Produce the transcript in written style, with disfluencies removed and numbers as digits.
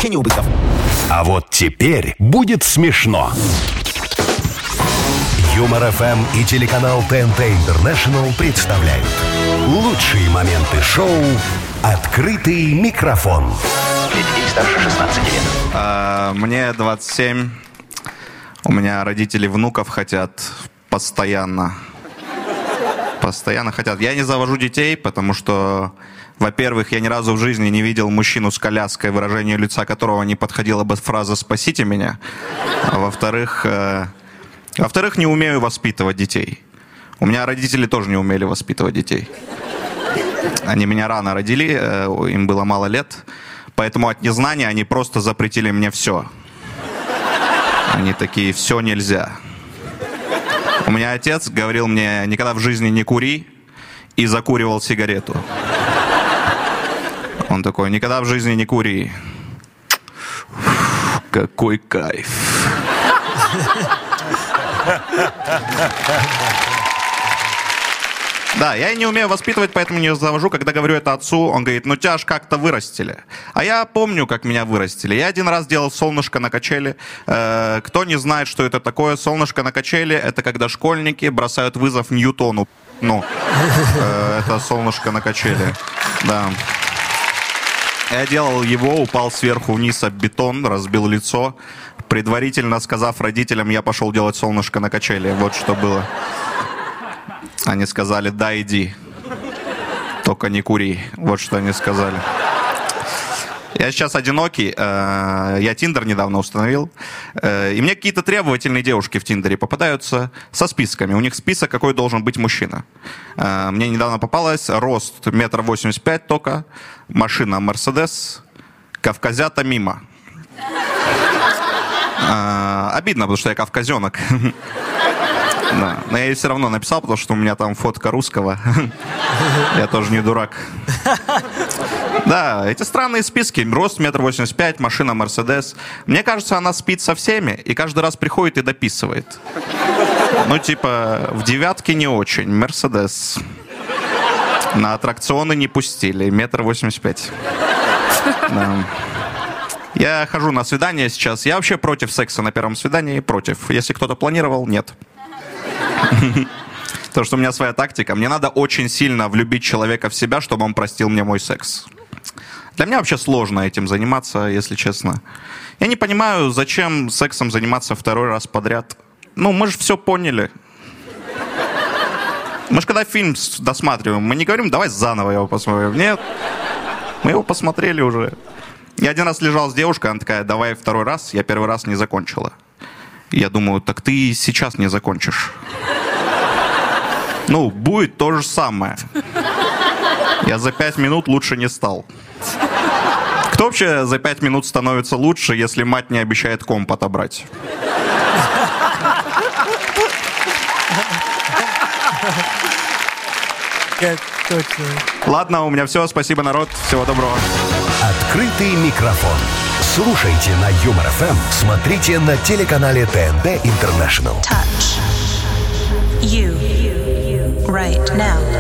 возмещение убытков. А вот теперь будет смешно. Юмор ФМ и телеканал ТНТ Интернешнл представляют лучшие моменты шоу «Открытый микрофон». Для детей старше 16 лет. Мне 27. У меня родители внуков хотят постоянно. Постоянно хотят. Я не завожу детей, потому что, во-первых, я ни разу в жизни не видел мужчину с коляской, выражению лица которого не подходила бы фраза «спасите меня». А во-вторых, не умею воспитывать детей. У меня родители тоже не умели воспитывать детей. Они меня рано родили, им было мало лет, поэтому от незнания они просто запретили мне все. Они такие: все нельзя. У меня отец говорил мне: никогда в жизни не кури, и закуривал сигарету. Он такой: никогда в жизни не кури. Какой кайф. Да, я и не умею воспитывать, поэтому не завожу. Когда говорю это отцу, он говорит: ну тебя ж как-то вырастили. А я помню, как меня вырастили. Я один раз делал солнышко на качели. Кто не знает, что это такое, солнышко на качели — это когда школьники бросают вызов Ньютону. Это солнышко на качели. Да. Я делал его, упал сверху вниз об бетон, разбил лицо. Предварительно сказав родителям, я пошел делать солнышко на качели. Вот что было. Они сказали: да, иди, только не кури. Вот что они сказали. Я сейчас одинокий, я Тиндер недавно установил, и мне какие-то требовательные девушки в Тиндере попадаются со списками. У них список, какой должен быть мужчина. Мне недавно попалась: рост 1,85 м только, машина Мерседес, кавказята мимо. Обидно, потому что я кавказенок. Да. Но я ей все равно написал, потому что у меня там фотка русского. Я тоже не дурак. Да, эти странные списки. Рост 1,85 м, машина Мерседес. Мне кажется, она спит со всеми и каждый раз приходит и дописывает. Ну, типа, в девятке не очень, Мерседес. На аттракционы не пустили, 1,85 м. Да. Я хожу на свидание сейчас. Я вообще против секса на первом свидании. Против. Если кто-то планировал, нет. Потому что у меня своя тактика. Мне надо очень сильно влюбить человека в себя, чтобы он простил мне мой секс. Для меня вообще сложно этим заниматься, если честно. Я не понимаю, зачем сексом заниматься второй раз подряд. Ну, мы же все поняли. Мы же когда фильм досматриваем, мы не говорим: давай заново его посмотрим. Нет, мы его посмотрели уже. Я один раз лежал с девушкой, она такая: давай второй раз. Я первый раз не закончила. Я думаю: так ты и сейчас не закончишь. Ну, будет то же самое. Я за 5 минут лучше не стал. Кто вообще за 5 минут становится лучше, если мать не обещает комп отобрать? Точно. Ладно, у меня все. Спасибо, народ. Всего доброго. Открытый микрофон. Слушайте на Юмор ФМ, смотрите на телеканале ТНТ Интернешнл. Touch you right now.